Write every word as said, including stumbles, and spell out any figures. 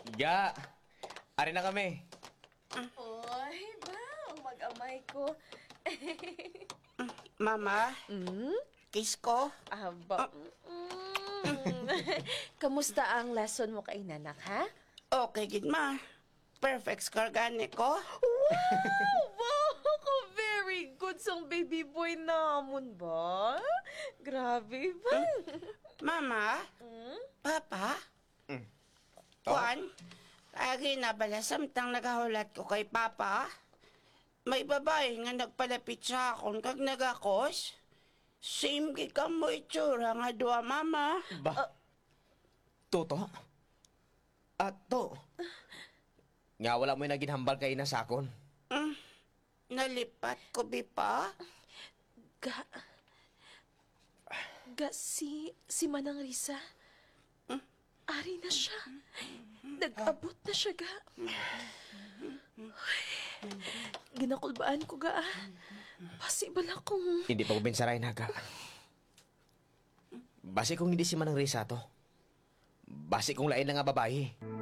Ga, ari na kami. Oy, ba? Ang mag-amay ko. Mama, Hmm? kiss ko. Aba. Mm. Kamusta ang lesson mo kay nanak, ha? Okay, gid ma. Perfect score gani ko. Wow! Wow! Ka very good sang baby boy namon ba? Grabe ba? Mama, Hmm? Papa, Mm. Juan, lagi na bala samtang nagahulat ko kay Papa. May babae nga nagpalapit sa akon kag nagakos. Same gid ka mo itsura nga duwa, Mama. Ba? Toto? At to? Nga wala mo yung naginhambal kay na sakon. Mm, nalipat ko, Bipa. Ga... Ga si... si Manang Risa. Ari na siya. Nag-abot na siya, ga. Ay, ginakulbaan ko, ga. ah. Possible akong... Hindi pa ko bensaray na, Ga. Base kung hindi si Manang Risa to. Base kung lain na nga babae.